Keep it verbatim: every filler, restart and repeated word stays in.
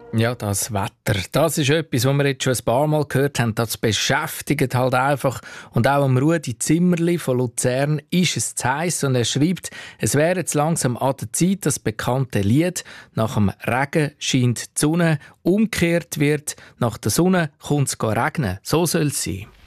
Ja, das Wetter, das ist etwas, was wir jetzt schon ein paar Mal gehört haben. Das beschäftigt halt einfach. Und auch am Rudi Zimmerli von Luzern ist es zu heiß und er schreibt, es wäre jetzt langsam an der Zeit, das bekannte Lied «Nach dem Regen scheint die Sonne» umgekehrt wird. Nach der Sonne kommt es regnen. So soll es sein.